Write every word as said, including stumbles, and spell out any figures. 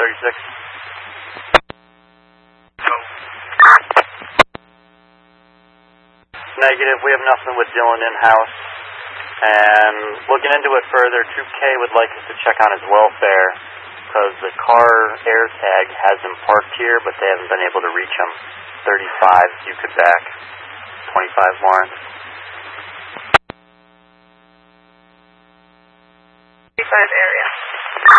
thirty-six. Negative, we have nothing with Dylan in-house. And looking into it further, two K would like us to check on his welfare because the car air tag has him parked here, but they haven't been able to reach him. thirty-five, you could back. twenty-five, Lawrence. thirty-five area.